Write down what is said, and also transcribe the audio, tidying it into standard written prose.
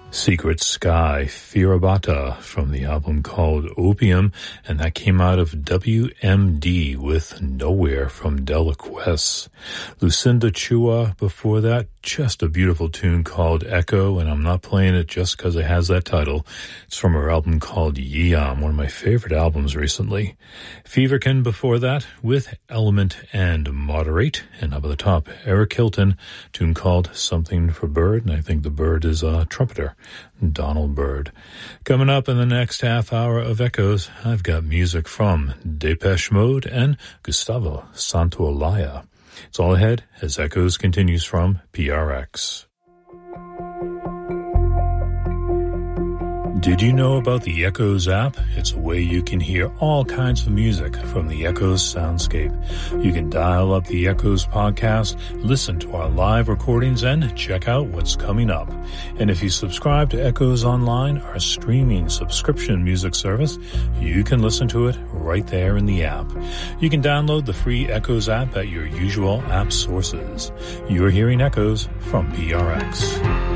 Secret Sky, Firabata, from the album called Opium, and that came out of WMD with Nowhere from Deliquesce. Lucinda Chua before that, just a beautiful tune called Echo, and I'm not playing it just because it has that title. It's from her album called Yeom, one of my favorite albums recently. Feverkin before that with Element and Moderate, and up at the top, Eric Hilton, tune called Something for Bird, and I think the bird is a trumpeter. Donald Byrd. Coming up in the next half hour of Echoes, I've got music from Depeche Mode and Gustavo Santaolalla. It's all ahead as Echoes continues from PRX. Did you know about the Echoes app? It's a way you can hear all kinds of music from the Echoes soundscape. You can dial up the Echoes podcast, listen to our live recordings, and check out what's coming up. And if you subscribe to Echoes Online, our streaming subscription music service, you can listen to it right there in the app. You can download the free Echoes app at your usual app sources. You're hearing Echoes from PRX.